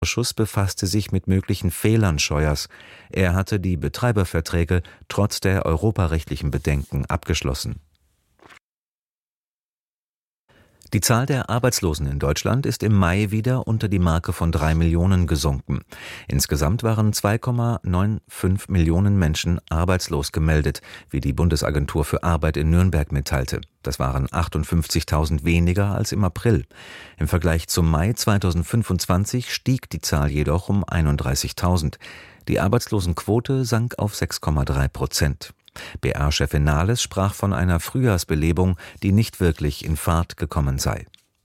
Ausschuss befasste sich mit möglichen Fehlern Scheuers. Er hatte die Betreiberverträge trotz der europarechtlichen Bedenken abgeschlossen. Die Zahl der Arbeitslosen in Deutschland ist im Mai wieder unter die Marke von 3 Millionen gesunken. Insgesamt waren 2,95 Millionen Menschen arbeitslos gemeldet, wie die Bundesagentur für Arbeit in Nürnberg mitteilte. Das waren 58.000 weniger als im April. Im Vergleich zum Mai 2025 stieg die Zahl jedoch um 31.000. Die Arbeitslosenquote sank auf 6,3%. BR-Chefin Nahles sprach von einer Frühjahrsbelebung, die nicht wirklich in Fahrt gekommen sei.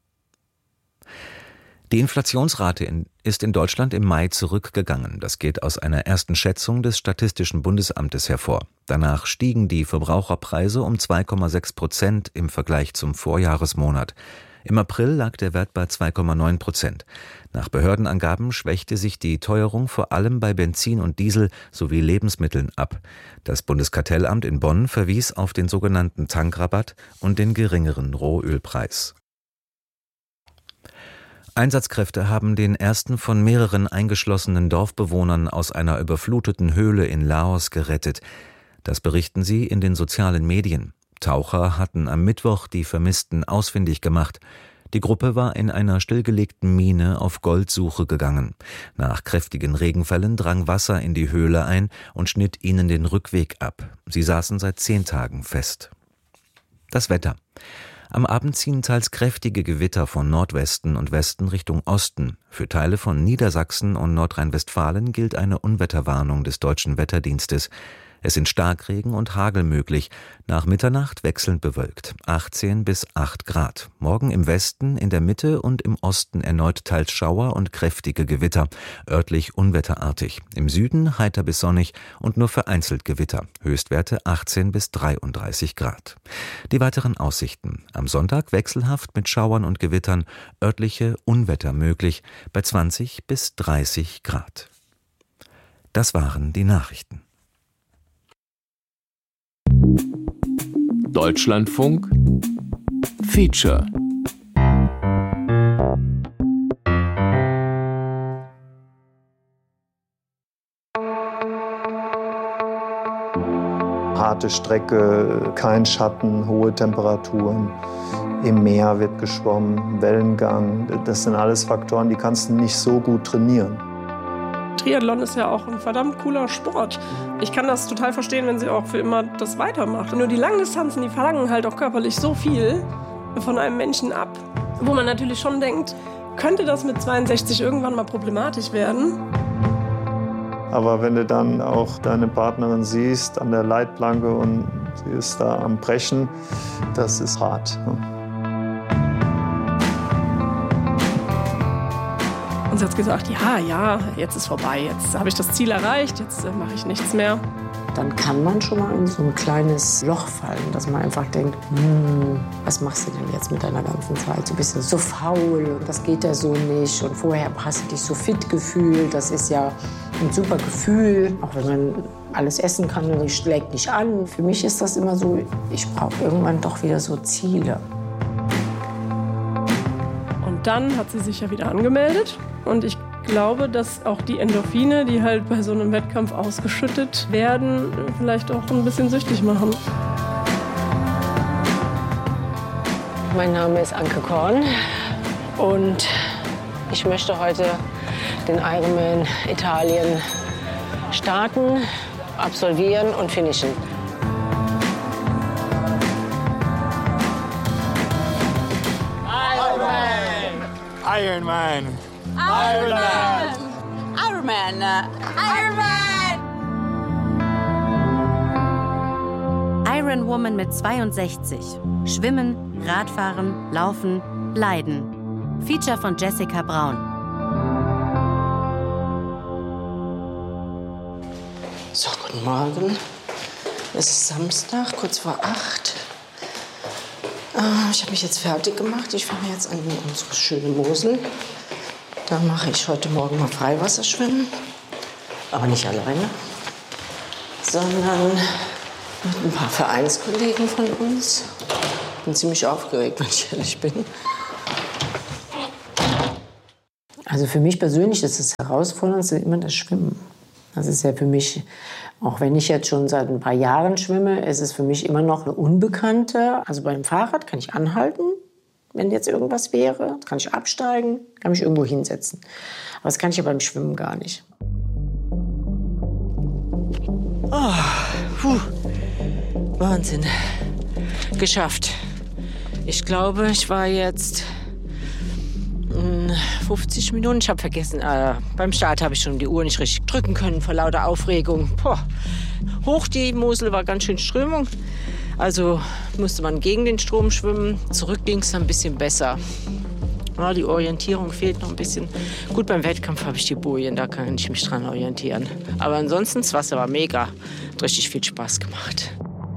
Die Inflationsrate ist in Deutschland im Mai zurückgegangen. Das geht aus einer ersten Schätzung des Statistischen Bundesamtes hervor. Danach stiegen die Verbraucherpreise um 2,6% im Vergleich zum Vorjahresmonat. Im April lag der Wert bei 2,9%. Nach Behördenangaben schwächte sich die Teuerung vor allem bei Benzin und Diesel sowie Lebensmitteln ab. Das Bundeskartellamt in Bonn verwies auf den sogenannten Tankrabatt und den geringeren Rohölpreis. Einsatzkräfte haben den ersten von mehreren eingeschlossenen Dorfbewohnern aus einer überfluteten Höhle in Laos gerettet. Das berichten sie in den sozialen Medien. Taucher hatten am Mittwoch die Vermissten ausfindig gemacht. Die Gruppe war in einer stillgelegten Mine auf Goldsuche gegangen. Nach kräftigen Regenfällen drang Wasser in die Höhle ein und schnitt ihnen den Rückweg ab. Sie saßen seit 10 Tagen fest. Das Wetter. Am Abend ziehen teils kräftige Gewitter von Nordwesten und Westen Richtung Osten. Für Teile von Niedersachsen und Nordrhein-Westfalen gilt eine Unwetterwarnung des Deutschen Wetterdienstes. Es sind Starkregen und Hagel möglich. Nach Mitternacht wechselnd bewölkt. 18 bis 8 Grad. Morgen im Westen, in der Mitte und im Osten erneut teils Schauer und kräftige Gewitter. Örtlich unwetterartig. Im Süden heiter bis sonnig und nur vereinzelt Gewitter. Höchstwerte 18 bis 33 Grad. Die weiteren Aussichten. Am Sonntag wechselhaft mit Schauern und Gewittern. Örtliche Unwetter möglich bei 20 bis 30 Grad. Das waren die Nachrichten. Deutschlandfunk Feature. Harte Strecke, kein Schatten, hohe Temperaturen. Im Meer wird geschwommen, Wellengang. Das sind alles Faktoren, die kannst du nicht so gut trainieren. Triathlon ist ja auch ein verdammt cooler Sport. Ich kann das total verstehen, wenn sie auch für immer das weitermacht. Nur die Langdistanzen, die verlangen halt auch körperlich so viel von einem Menschen ab, wo man natürlich schon denkt, könnte das mit 62 irgendwann mal problematisch werden? Aber wenn du dann auch deine Partnerin siehst an der Leitplanke und sie ist da am Brechen, das ist hart. Und sie hat gesagt, ja, jetzt ist vorbei, jetzt habe ich das Ziel erreicht, jetzt mache ich nichts mehr. Dann kann man schon mal in so ein kleines Loch fallen, dass man einfach denkt, was machst du denn jetzt mit deiner ganzen Zeit? Du bist ja so faul und das geht ja so nicht. Und vorher hast du dich so fit gefühlt, das ist ja ein super Gefühl. Auch wenn man alles essen kann und es schlägt nicht an. Für mich ist das immer so, ich brauche irgendwann doch wieder so Ziele. Und dann hat sie sich ja wieder angemeldet. Und ich glaube, dass auch die Endorphine, die halt bei so einem Wettkampf ausgeschüttet werden, vielleicht auch ein bisschen süchtig machen. Mein Name ist Anke Korn und ich möchte heute den Ironman Italien starten, absolvieren und finishen. Ironman! Ironman! Ironman! Ironman! Ironwoman mit 62. Schwimmen, Radfahren, Laufen, Leiden. Feature von Jessica Braun. So, guten Morgen. Es ist Samstag, kurz vor 8. Ich habe mich jetzt fertig gemacht. Ich fahre jetzt an unsere schöne Mosel. Da mache ich heute Morgen mal Freiwasserschwimmen. Aber nicht alleine, sondern mit ein paar Vereinskollegen von uns. Bin ziemlich aufgeregt, wenn ich ehrlich bin. Also für mich persönlich ist das Herausforderndste immer das Schwimmen. Das ist ja für mich, auch wenn ich jetzt schon seit ein paar Jahren schwimme, ist es für mich immer noch eine Unbekannte. Also beim Fahrrad kann ich anhalten, wenn jetzt irgendwas wäre. Kann ich absteigen, kann mich irgendwo hinsetzen. Aber das kann ich ja beim Schwimmen gar nicht. Wahnsinn. Geschafft. Ich glaube, ich war jetzt 50 Minuten. Ich habe vergessen, beim Start habe ich schon die Uhr nicht richtig drücken können vor lauter Aufregung. Hoch die Mosel war ganz schön Strömung. Also musste man gegen den Strom schwimmen. Zurück ging es ein bisschen besser. Ja, die Orientierung fehlt noch ein bisschen. Gut, beim Wettkampf habe ich die Bojen, da kann ich mich dran orientieren. Aber ansonsten, das Wasser war mega. Hat richtig viel Spaß gemacht.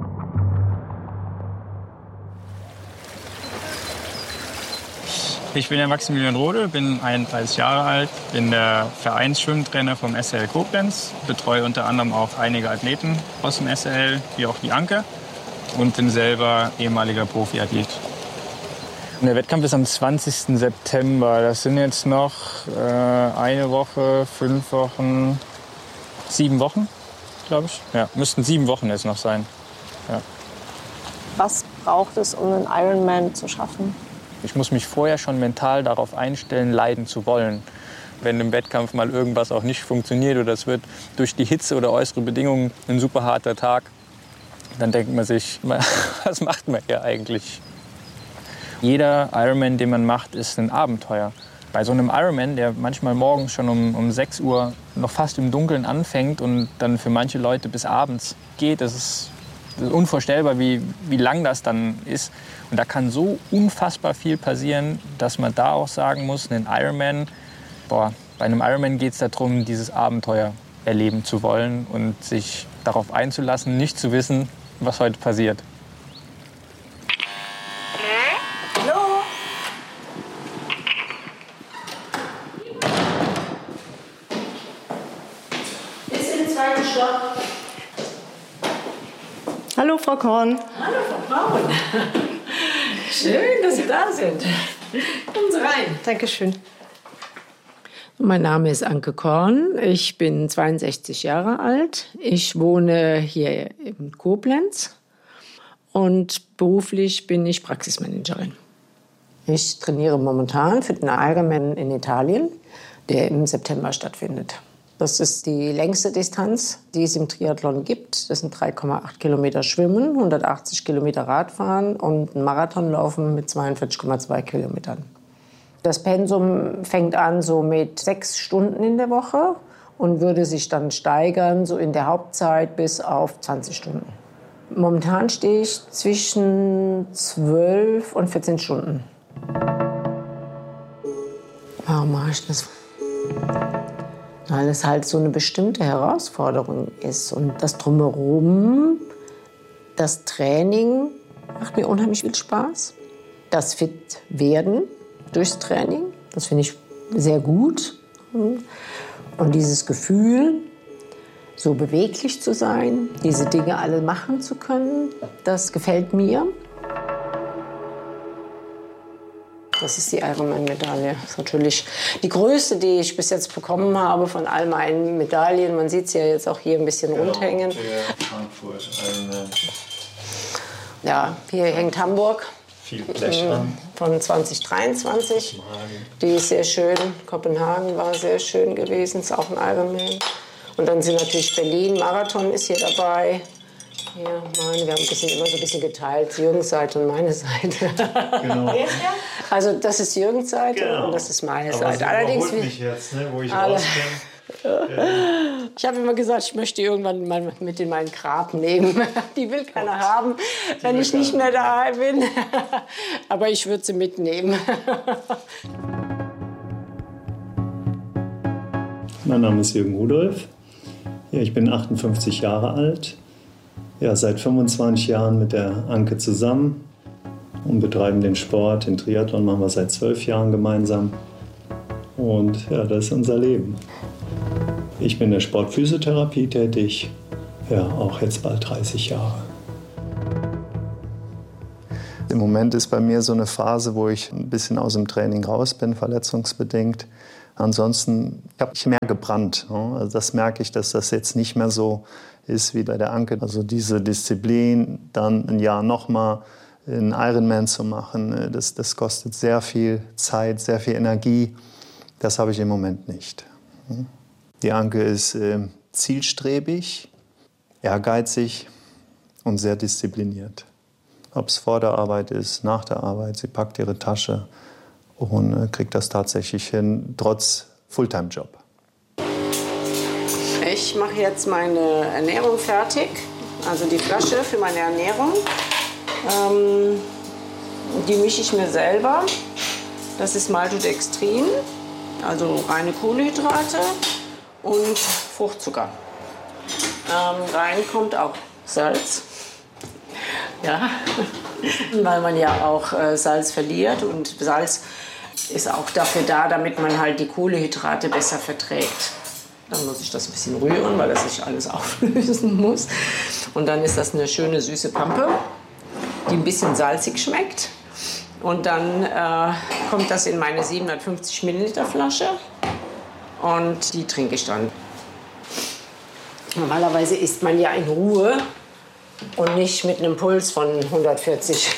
Ich bin der Maximilian Rode, bin 31 Jahre alt, bin der Vereinsschwimmtrainer vom SL Koblenz, betreue unter anderem auch einige Athleten aus dem SL, wie auch die Anke, und bin selber ehemaliger Profiathlet. Der Wettkampf ist am 20. September. Das sind jetzt noch eine Woche, 5 Wochen, 7 Wochen, glaube ich. Ja, müssten 7 Wochen jetzt noch sein. Ja. Was braucht es, um einen Ironman zu schaffen? Ich muss mich vorher schon mental darauf einstellen, leiden zu wollen. Wenn im Wettkampf mal irgendwas auch nicht funktioniert oder es wird durch die Hitze oder äußere Bedingungen ein super harter Tag, dann denkt man sich, was macht man hier eigentlich? Jeder Ironman, den man macht, ist ein Abenteuer. Bei so einem Ironman, der manchmal morgens schon um 6 Uhr noch fast im Dunkeln anfängt und dann für manche Leute bis abends geht, das ist unvorstellbar, wie lang das dann ist. Und da kann so unfassbar viel passieren, dass man da auch sagen muss, ein Ironman, bei einem Ironman geht es darum, dieses Abenteuer erleben zu wollen und sich darauf einzulassen, nicht zu wissen, was heute passiert. Hallo? Ist im zweiten Stock. Hallo, Frau Korn. Hallo, Frau Braun. Schön, dass Sie da sind. Kommen Sie rein. Dankeschön. Mein Name ist Anke Korn. Ich bin 62 Jahre alt. Ich wohne hier in Koblenz und beruflich bin ich Praxismanagerin. Ich trainiere momentan für den Ironman in Italien, der im September stattfindet. Das ist die längste Distanz, die es im Triathlon gibt. Das sind 3,8 Kilometer Schwimmen, 180 Kilometer Radfahren und ein Marathonlaufen mit 42,2 Kilometern. Das Pensum fängt an so mit 6 Stunden in der Woche und würde sich dann steigern, so in der Hauptzeit bis auf 20 Stunden. Momentan stehe ich zwischen 12 und 14 Stunden. Warum mache ich das? Weil es halt so eine bestimmte Herausforderung ist. Und das Drumherum, das Training macht mir unheimlich viel Spaß. Das Fit-Werden durchs Training, das finde ich sehr gut. Und dieses Gefühl, so beweglich zu sein, diese Dinge alle machen zu können, das gefällt mir. Das ist die Ironman-Medaille. Das ist natürlich die größte, die ich bis jetzt bekommen habe von all meinen Medaillen. Man sieht sie ja jetzt auch hier ein bisschen rundhängen. Frankfurt. Ja, hier hängt Hamburg. Viel Blech an. Von 2023. Die ist sehr schön. Kopenhagen war sehr schön gewesen. Ist auch ein Ironman. Und dann sind natürlich Berlin, Marathon ist hier dabei. Ja, wir haben immer so ein bisschen geteilt, Jürgens Seite und meine Seite. Genau. Also das ist Jürgens Seite und das ist meine Seite. Allerdings mich jetzt, ne, wo ich rauskomme. Ich habe immer gesagt, ich möchte irgendwann mal mit in meinen Grab nehmen. Die will keiner haben, wenn ich nicht mehr da bin. Aber ich würde sie mitnehmen. Mein Name ist Jürgen Rudolph. Ja, ich bin 58 Jahre alt. Ja, seit 25 Jahren mit der Anke zusammen und betreiben den Sport. Den Triathlon machen wir seit 12 Jahren gemeinsam. Und ja, das ist unser Leben. Ich bin in der Sportphysiotherapie tätig, ja, auch jetzt bald 30 Jahre. Im Moment ist bei mir so eine Phase, wo ich ein bisschen aus dem Training raus bin, verletzungsbedingt. Ansonsten habe ich mehr gebrannt. Also das merke ich, dass das jetzt nicht mehr so ist wie bei der Anke. Also diese Disziplin, dann ein Jahr nochmal einen Ironman zu machen, das kostet sehr viel Zeit, sehr viel Energie. Das habe ich im Moment nicht. Die Anke ist zielstrebig, ehrgeizig und sehr diszipliniert. Ob es vor der Arbeit ist, nach der Arbeit, sie packt ihre Tasche und kriegt das tatsächlich hin, trotz Fulltime-Job. Ich mache jetzt meine Ernährung fertig, also die Flasche für meine Ernährung. Die mische ich mir selber. Das ist Maltodextrin, also reine Kohlenhydrate und Fruchtzucker. Rein kommt auch Salz. Ja, weil man ja auch Salz verliert und Salz ist auch dafür da, damit man halt die Kohlenhydrate besser verträgt. Dann muss ich das ein bisschen rühren, weil das sich alles auflösen muss. Und dann ist das eine schöne süße Pampe, die ein bisschen salzig schmeckt. Und dann kommt das in meine 750 Milliliter Flasche und die trinke ich dann. Normalerweise isst man ja in Ruhe und nicht mit einem Puls von 140.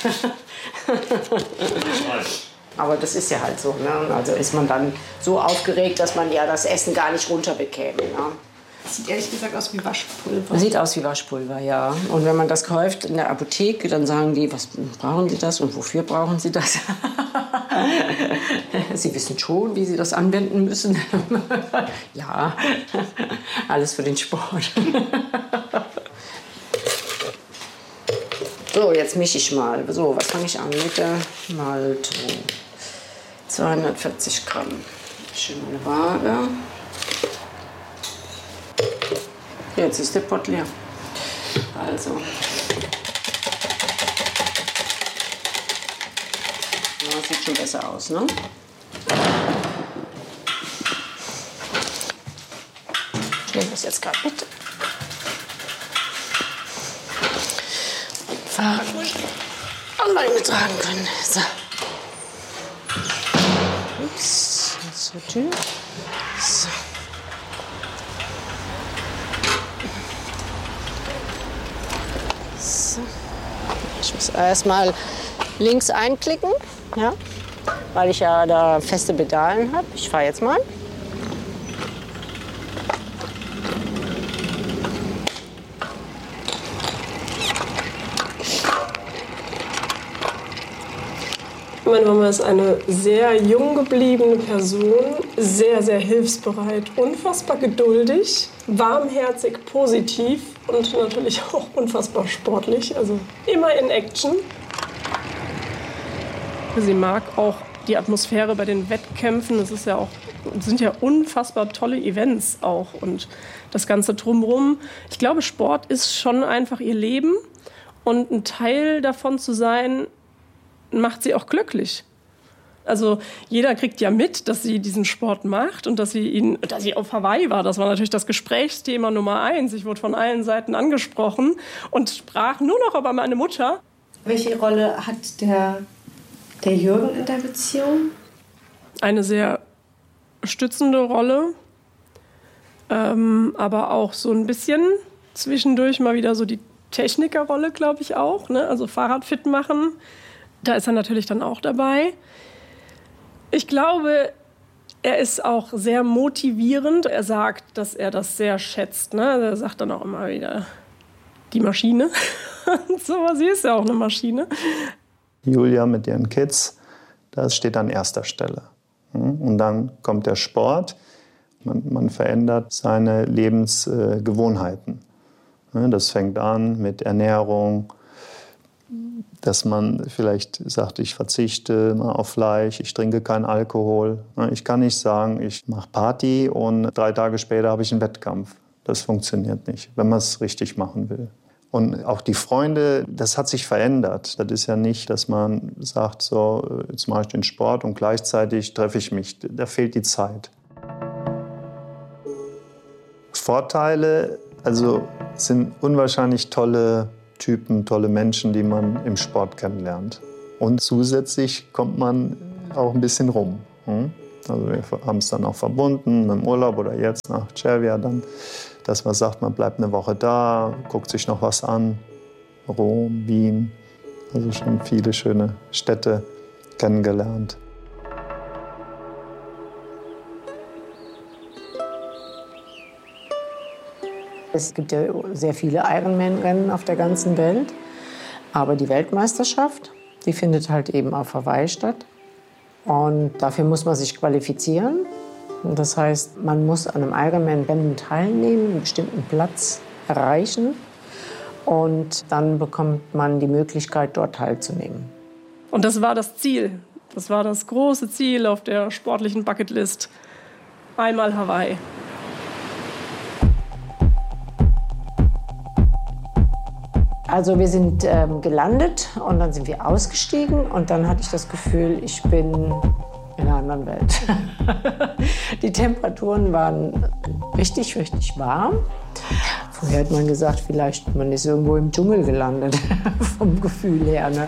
Aber das ist ja halt so. Ne? Also ist man dann so aufgeregt, dass man ja das Essen gar nicht runterbekäme. Ne? Sieht ehrlich gesagt aus wie Waschpulver. Sieht aus wie Waschpulver, ja. Und wenn man das kauft in der Apotheke, dann sagen die, was brauchen Sie das und wofür brauchen Sie das? Sie wissen schon, wie Sie das anwenden müssen. Ja, alles für den Sport. So, jetzt mische ich mal. So, was fange ich an mit der Malto? 240 Gramm. Schön meine Waage. Jetzt ist der Pott leer. Also. Ja, sieht schon besser aus, ne? Ich nehme das jetzt gerade mit. Fahrrad online tragen können. So. Ups, das ist so Tür. So. So. Ich muss erstmal links einklicken, ja, weil ich ja da feste Pedalen habe. Ich fahre jetzt mal. Meine Mama ist eine sehr jung gebliebene Person, sehr, sehr hilfsbereit, unfassbar geduldig, warmherzig, positiv und natürlich auch unfassbar sportlich, also immer in Action. Sie mag auch die Atmosphäre bei den Wettkämpfen, das sind ja unfassbar tolle Events auch und das Ganze drumherum. Ich glaube, Sport ist schon einfach ihr Leben und ein Teil davon zu sein, macht sie auch glücklich. Also jeder kriegt ja mit, dass sie diesen Sport macht und dass sie auf Hawaii war. Das war natürlich das Gesprächsthema Nummer 1. Ich wurde von allen Seiten angesprochen und sprach nur noch über meine Mutter. Welche Rolle hat der Jürgen in der Beziehung? Eine sehr stützende Rolle, aber auch so ein bisschen zwischendurch mal wieder so die Technikerrolle, glaube ich auch. Ne? Also Fahrrad fit machen. Da ist er natürlich dann auch dabei. Ich glaube, er ist auch sehr motivierend. Er sagt, dass er das sehr schätzt. Ne? Er sagt dann auch immer wieder, die Maschine. So, sie ist ja auch eine Maschine. Julia mit ihren Kids, das steht an erster Stelle. Und dann kommt der Sport. Man verändert seine Lebensgewohnheiten. Das fängt an mit Ernährung, dass man vielleicht sagt, ich verzichte mal auf Fleisch, ich trinke keinen Alkohol. Ich kann nicht sagen, ich mache Party und 3 Tage später habe ich einen Wettkampf. Das funktioniert nicht, wenn man es richtig machen will. Und auch die Freunde, das hat sich verändert. Das ist ja nicht, dass man sagt, so, jetzt mache ich den Sport und gleichzeitig treffe ich mich. Da fehlt die Zeit. Vorteile, also sind unwahrscheinlich tolle Typen, tolle Menschen, die man im Sport kennenlernt. Und zusätzlich kommt man auch ein bisschen rum. Also wir haben es dann auch verbunden mit dem Urlaub oder jetzt nach Cervia dann, dass man sagt, man bleibt eine Woche da, guckt sich noch was an. Rom, Wien, also schon viele schöne Städte kennengelernt. Es gibt ja sehr viele Ironman-Rennen auf der ganzen Welt. Aber die Weltmeisterschaft, die findet halt eben auf Hawaii statt. Und dafür muss man sich qualifizieren. Und das heißt, man muss an einem Ironman-Rennen teilnehmen, einen bestimmten Platz erreichen. Und dann bekommt man die Möglichkeit, dort teilzunehmen. Und das war das Ziel. Das war das große Ziel auf der sportlichen Bucketlist. Einmal Hawaii. Also wir sind gelandet und dann sind wir ausgestiegen und dann hatte ich das Gefühl, ich bin in einer anderen Welt. Die Temperaturen waren richtig, richtig warm. Vorher hat man gesagt, vielleicht man ist irgendwo im Dschungel gelandet, vom Gefühl her. Ne?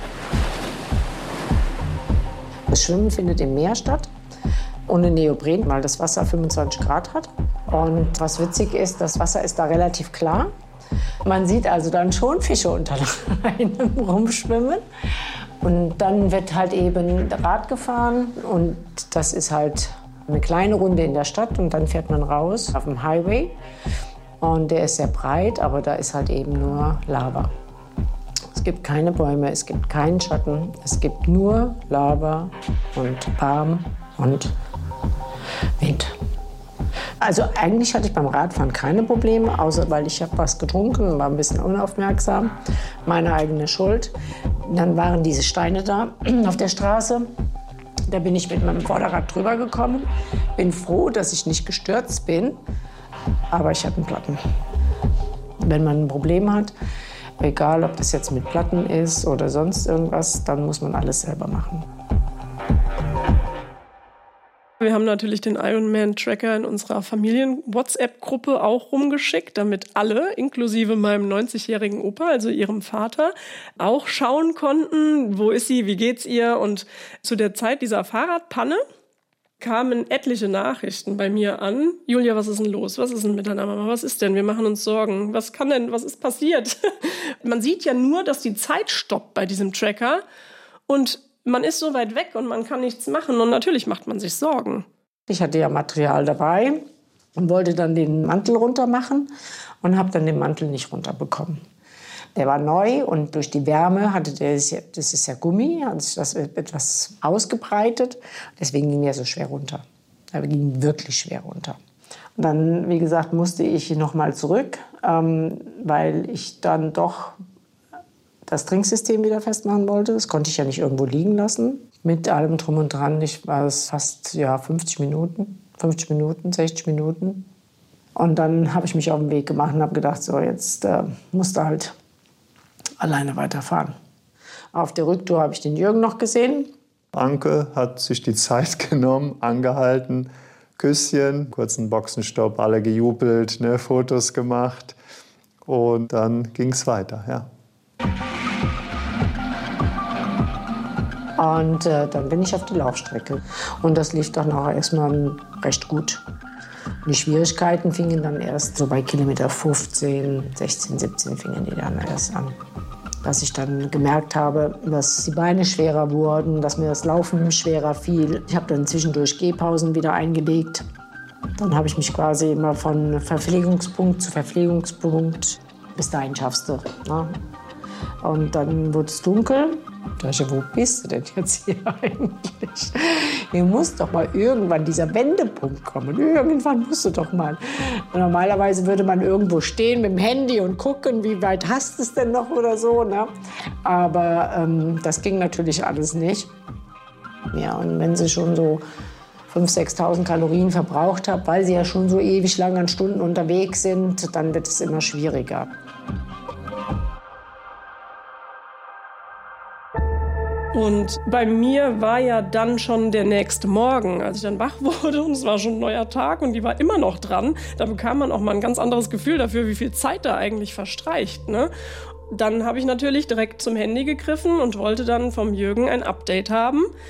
Das Schwimmen findet im Meer statt, ohne Neopren, weil das Wasser 25 Grad hat. Und was witzig ist, das Wasser ist da relativ klar. Man sieht also dann schon Fische unter einem rumschwimmen. Und dann wird halt eben Rad gefahren und das ist halt eine kleine Runde in der Stadt und dann fährt man raus auf dem Highway. Und der ist sehr breit, aber da ist halt eben nur Lava. Es gibt keine Bäume, es gibt keinen Schatten, es gibt nur Lava und warm und Wind. Also eigentlich hatte ich beim Radfahren keine Probleme, außer weil ich habe was getrunken und war ein bisschen unaufmerksam. Meine eigene Schuld. Dann waren diese Steine da auf der Straße. Da bin ich mit meinem Vorderrad drüber gekommen. Bin froh, dass ich nicht gestürzt bin, aber ich hatte einen Platten. Wenn man ein Problem hat, egal ob das jetzt mit Platten ist oder sonst irgendwas, dann muss man alles selber machen. Wir haben natürlich den Ironman-Tracker in unserer Familien-WhatsApp-Gruppe auch rumgeschickt, damit alle, inklusive meinem 90-jährigen Opa, also ihrem Vater, auch schauen konnten, wo ist sie, wie geht's ihr. Und zu der Zeit dieser Fahrradpanne kamen etliche Nachrichten bei mir an. Julia, was ist denn los? Was ist denn mit deiner Mama? Was ist denn? Wir machen uns Sorgen. Was ist passiert? Man sieht ja nur, dass die Zeit stoppt bei diesem Tracker und man ist so weit weg und man kann nichts machen und natürlich macht man sich Sorgen. Ich hatte ja Material dabei und wollte dann den Mantel runter machen und habe dann den Mantel nicht runterbekommen. Der war neu und durch die Wärme hatte das ist ja Gummi, hat sich das etwas ausgebreitet. Deswegen ging er so schwer runter. Er ging wirklich schwer runter. Und dann, wie gesagt, musste ich noch mal zurück, weil ich dann doch das Trinksystem wieder festmachen wollte. Das konnte ich ja nicht irgendwo liegen lassen. Mit allem drum und dran. Ich war es fast 50 Minuten, 60 Minuten. Und dann habe ich mich auf den Weg gemacht und habe gedacht, so jetzt musst du halt alleine weiterfahren. Auf der Rücktour habe ich den Jürgen noch gesehen. Anke hat sich die Zeit genommen, angehalten, Küsschen, kurzen Boxenstopp, alle gejubelt, ne, Fotos gemacht. Und dann ging es weiter, ja. Und dann bin ich auf die Laufstrecke. Und das lief dann auch erstmal recht gut. Die Schwierigkeiten fingen dann erst so bei Kilometer 15, 16, 17 fingen die dann erst an. Dass ich dann gemerkt habe, dass die Beine schwerer wurden, dass mir das Laufen schwerer fiel. Ich habe dann zwischendurch Gehpausen wieder eingelegt. Dann habe ich mich quasi immer von Verpflegungspunkt zu Verpflegungspunkt, bis dahin schaffst du. Ne? Und dann wurde es dunkel. Da dachte ich, wo bist du denn jetzt hier eigentlich? Hier muss doch mal irgendwann dieser Wendepunkt kommen. Irgendwann musst du doch mal. Normalerweise würde man irgendwo stehen mit dem Handy und gucken, wie weit hast du es denn noch oder so. Ne? Aber das ging natürlich alles nicht. Ja, und wenn sie schon so 5.000, 6.000 Kalorien verbraucht habe, weil sie ja schon so ewig lang an Stunden unterwegs sind, dann wird es immer schwieriger. Und bei mir war ja dann schon der nächste Morgen, als ich dann wach wurde und es war schon ein neuer Tag und die war immer noch dran. Da bekam man auch mal ein ganz anderes Gefühl dafür, wie viel Zeit da eigentlich verstreicht, ne? Dann habe ich natürlich direkt zum Handy gegriffen und wollte dann vom Jürgen ein Update haben.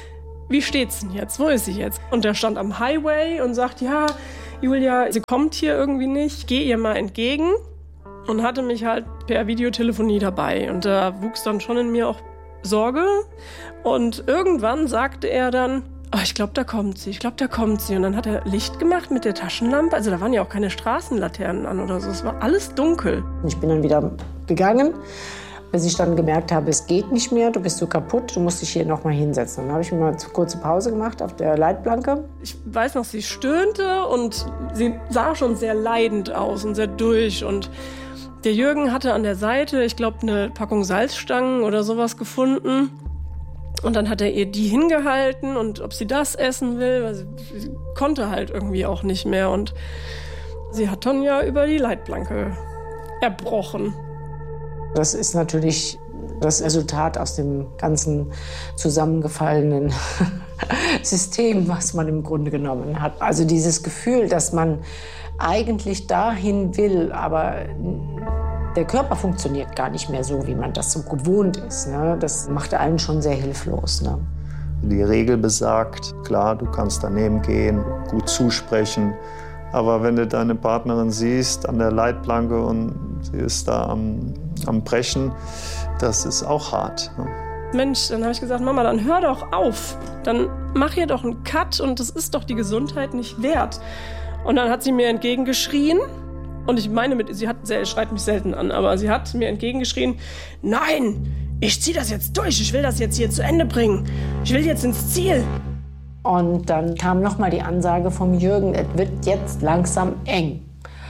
wie steht's denn jetzt? Wo ist sie jetzt? Und der stand am Highway und sagt, ja, Julia, sie kommt hier irgendwie nicht, geh ihr mal entgegen. Und hatte mich halt per Videotelefonie dabei. Und da wuchs dann schon in mir auch Sorge. Und irgendwann sagte er dann, oh, ich glaube, da kommt sie, Und dann hat er Licht gemacht mit der Taschenlampe. Also da waren ja auch keine Straßenlaternen an oder so. Es war alles dunkel. Ich bin dann wieder gegangen, bis ich dann gemerkt habe, es geht nicht mehr, du bist so kaputt, du musst dich hier noch mal hinsetzen. Dann habe ich mir mal eine kurze Pause gemacht auf der Leitplanke. Ich weiß noch, sie stöhnte und sie sah schon sehr leidend aus und sehr durch. Und der Jürgen hatte an der Seite, ich glaube, eine Packung Salzstangen oder sowas gefunden. Und dann hat er ihr die hingehalten und ob sie das essen will, weil sie konnte halt irgendwie auch nicht mehr. Und sie hat dann ja über die Leitplanke erbrochen. Das ist natürlich das Resultat aus dem ganzen zusammengefallenen System, was man im Grunde genommen hat. Also dieses Gefühl, dass man eigentlich dahin will, aber der Körper funktioniert gar nicht mehr so, wie man das so gewohnt ist. Ne? Das macht einen schon sehr hilflos. Ne? Die Regel besagt, klar, du kannst daneben gehen, gut zusprechen. Aber wenn du deine Partnerin siehst an der Leitplanke und sie ist da am Brechen, das ist auch hart. Ne? Mensch, dann habe ich gesagt, Mama, dann hör doch auf. Dann mach hier doch einen Cut und das ist doch die Gesundheit nicht wert. Und dann hat sie mir entgegengeschrien. Und ich meine, sie schreit mich selten an, aber sie hat mir entgegengeschrien, nein, ich ziehe das jetzt durch, ich will das jetzt hier zu Ende bringen. Ich will jetzt ins Ziel. Und dann kam noch mal die Ansage vom Jürgen, es wird jetzt langsam eng.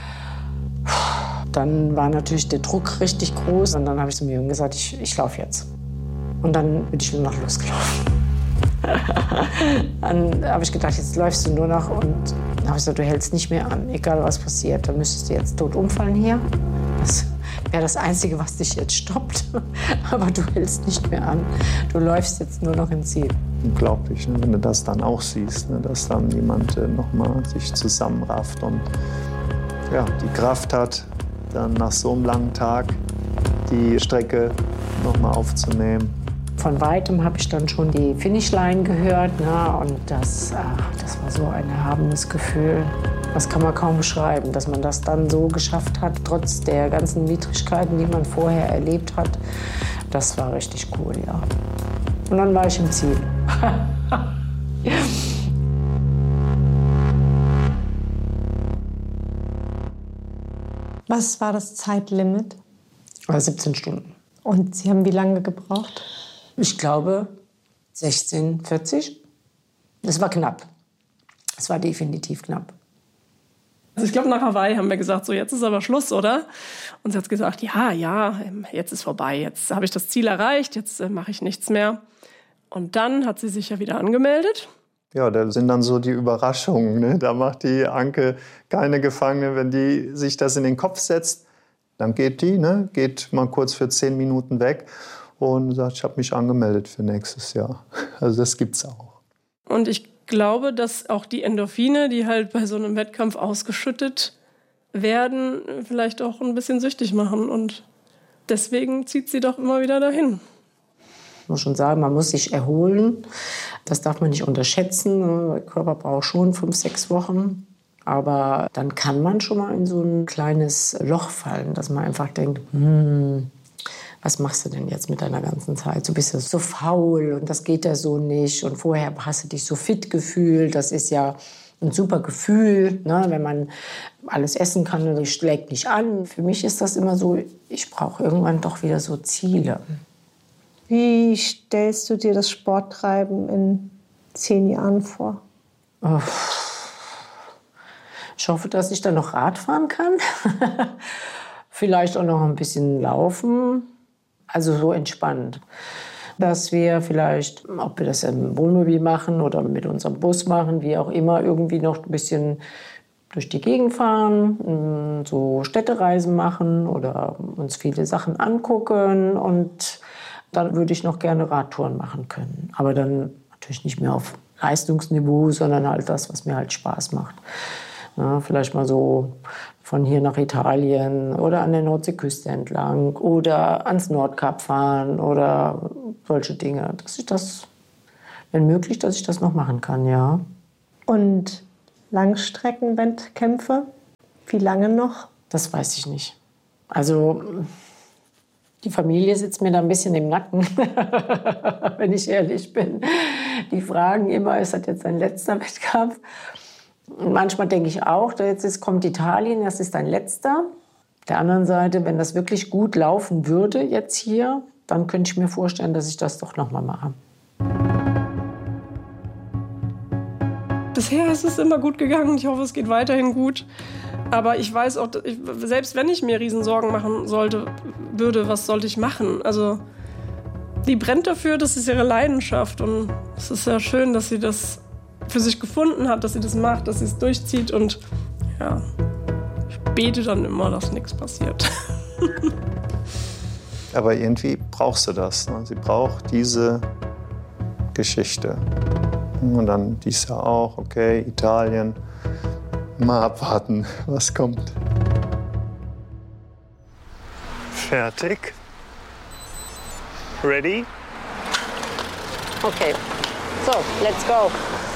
Dann war natürlich der Druck richtig groß und dann habe ich zum Jürgen gesagt, ich laufe jetzt. Und dann bin ich nur noch losgelaufen. Dann habe ich gedacht, jetzt läufst du nur noch und dann habe ich gesagt, du hältst nicht mehr an, egal was passiert. Dann müsstest du jetzt tot umfallen hier. Das wäre das Einzige, was dich jetzt stoppt. Aber du hältst nicht mehr an. Du läufst jetzt nur noch ins Ziel. Unglaublich, ne? Wenn du das dann auch siehst, ne? Dass dann jemand noch mal sich zusammenrafft und ja, die Kraft hat, dann nach so einem langen Tag die Strecke noch mal aufzunehmen. Von Weitem habe ich dann schon die Finishline gehört, ne? Und das war so ein erhabenes Gefühl. Das kann man kaum beschreiben, dass man das dann so geschafft hat, trotz der ganzen Widrigkeiten, die man vorher erlebt hat. Das war richtig cool, ja. Und dann war ich im Ziel. Was war das Zeitlimit? 17 Stunden. Und Sie haben wie lange gebraucht? Ich glaube 16:40. Es war knapp. Es war definitiv knapp. Also ich glaube, nach Hawaii haben wir gesagt, so jetzt ist aber Schluss, oder? Und sie hat gesagt, ja, jetzt ist vorbei, jetzt habe ich das Ziel erreicht, jetzt mache ich nichts mehr. Und dann hat sie sich ja wieder angemeldet. Ja, da sind dann so die Überraschungen. Ne? Da macht die Anke keine Gefangene, wenn die sich das in den Kopf setzt. Dann geht die, ne? Geht mal kurz für 10 Minuten weg und sagt, ich habe mich angemeldet für nächstes Jahr. Also das gibt's auch. Und ich glaube, dass auch die Endorphine, die halt bei so einem Wettkampf ausgeschüttet werden, vielleicht auch ein bisschen süchtig machen. Und deswegen zieht sie doch immer wieder dahin. Ich muss schon sagen, man muss sich erholen. Das darf man nicht unterschätzen. Der Körper braucht schon 5-6 Wochen. Aber dann kann man schon mal in so ein kleines Loch fallen, dass man einfach denkt, was machst du denn jetzt mit deiner ganzen Zeit? Du bist ja so faul und das geht ja so nicht. Und vorher hast du dich so fit gefühlt. Das ist ja ein super Gefühl, ne? Wenn man alles essen kann und das schlägt nicht an. Für mich ist das immer so, ich brauche irgendwann doch wieder so Ziele. Wie stellst du dir das Sporttreiben in 10 Jahren vor? Ich hoffe, dass ich dann noch Rad fahren kann. Vielleicht auch noch ein bisschen laufen. Also so entspannt. Dass wir vielleicht, ob wir das im Wohnmobil machen oder mit unserem Bus machen, wie auch immer, irgendwie noch ein bisschen durch die Gegend fahren, so Städtereisen machen oder uns viele Sachen angucken. Und dann würde ich noch gerne Radtouren machen können. Aber dann natürlich nicht mehr auf Leistungsniveau, sondern halt das, was mir halt Spaß macht. Ja, vielleicht mal so von hier nach Italien oder an der Nordseeküste entlang oder ans Nordkap fahren oder solche Dinge. Dass ich das wenn möglich, dass ich das noch machen kann, ja. Und Langstreckenwettkämpfe? Wie lange noch? Das weiß ich nicht. Also die Familie sitzt mir da ein bisschen im Nacken, wenn ich ehrlich bin. Die fragen immer, ist das jetzt dein letzter Wettkampf? Und manchmal denke ich auch, jetzt kommt Italien, das ist dein letzter. Auf der anderen Seite, wenn das wirklich gut laufen würde jetzt hier, dann könnte ich mir vorstellen, dass ich das doch noch mal mache. Bisher ist es immer gut gegangen. Ich hoffe, es geht weiterhin gut. Aber ich weiß auch, selbst wenn ich mir Riesensorgen machen würde, was sollte ich machen? Also, die brennt dafür, das ist ihre Leidenschaft. Und es ist sehr schön, dass sie das für sich gefunden hat, dass sie das macht, dass sie es durchzieht. Und ja, ich bete dann immer, dass nichts passiert. Aber irgendwie brauchst du das. Ne? Sie braucht diese Geschichte. Und dann dies Jahr auch, okay, Italien. Mal abwarten, was kommt. Fertig. Ready? Okay, so, let's go.